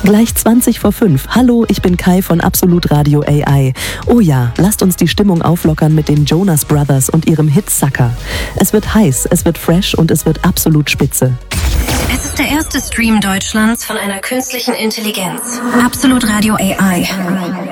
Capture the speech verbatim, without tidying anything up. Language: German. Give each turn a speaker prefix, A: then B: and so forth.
A: Gleich zwanzig vor fünf. Hallo, ich bin Kai von Absolut Radio A I. Oh ja, lasst uns die Stimmung auflockern mit den Jonas Brothers und ihrem Hit Sucker. Es wird heiß, es wird fresh und es wird absolut spitze.
B: Es ist der erste Stream Deutschlands von einer künstlichen Intelligenz. Absolut Radio A I.